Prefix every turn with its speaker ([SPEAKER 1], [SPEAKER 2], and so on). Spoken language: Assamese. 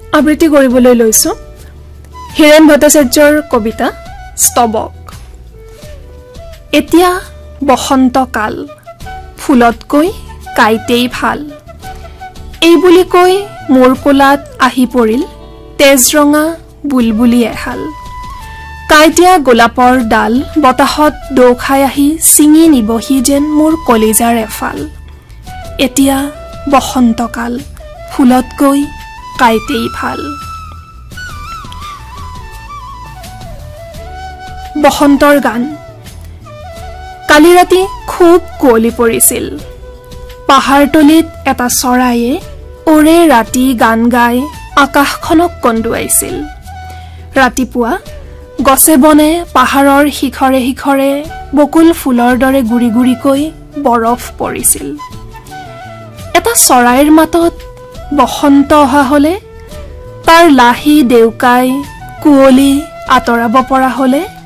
[SPEAKER 1] আবৃত্তি কৰিবলৈ লৈছো হীৰেন ভট্টাচাৰ্যৰ কবিতা স্তবক। এতিয়া বসন্ত কাল, ফুলতকৈ কাইতেই ভাল, এই বুলি কৈ মোৰ কোলাত আহি পৰিল তেজৰঙা বুলবুলি এহাল। কাইটীয়া গোলাপৰ ডাল বতাহত দৌ খাই আহি ছিঙি নিবহি যেন মোৰ কলিজাৰ এফাল। এতিয়া বসন্ত কাল, ফুলতকৈ কাইতেই ভাল। বসন্তৰ গান। কালি ৰাতি খুব কুঁৱলী পৰিছিল। পাহাৰতলিত এটা চৰায়ে ওৰে ৰাতি গান গাই আকাশখনক কন্দুৱাইছিল। ৰাতিপুৱা গছে বনে পাহাৰৰ শিখৰে শিখৰে বকুল ফুলৰ দৰে গুৰি গুৰিকৈ বৰফ পৰিছিল। এটা চৰাইৰ মাতত বসন্ত অহা হলে, তাৰ লাহি দেউকাই কুঁৱলী আঁতৰাব পৰা হলে